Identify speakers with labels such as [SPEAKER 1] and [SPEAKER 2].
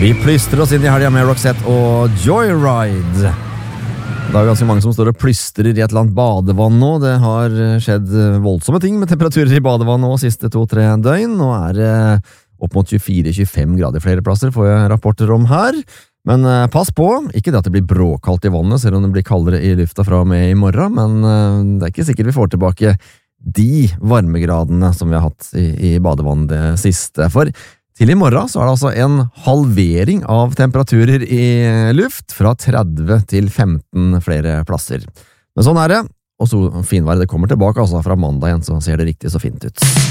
[SPEAKER 1] Vi plystrer oss inn i helga med Roxette og Joyride. Det er ganske mange som står og plystrer i et eller annet badevann nå. Det har skjedd voldsomme ting med temperaturer i badevann nå siste 2-3 døgn. Nå er det opp mot 24-25 grader flere plasser, får jeg rapporter om her. Men pass på, ikke det at det blir bråkaldt i vannet, selv om det blir kaldere i lufta fra og med i morgen, men det er ikke sikkert vi får tilbake de varmegradene som vi har hatt i badevann det siste. For til i morgen så er det altså en halvering av temperaturer i luft fra 30 til 15 flere plasser. Men sånn er det, og så finvær det kommer tilbake altså fra mandag igjen, så ser det riktig så fint ut.